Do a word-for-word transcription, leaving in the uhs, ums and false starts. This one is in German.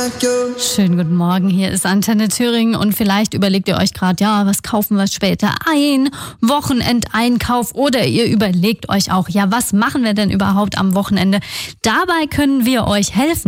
Schönen guten Morgen, hier ist Antenne Thüringen und vielleicht überlegt ihr euch gerade, ja, was kaufen wir später ein? Wochenendeinkauf oder ihr überlegt euch auch, ja, was machen wir denn überhaupt am Wochenende? Dabei können wir euch helfen.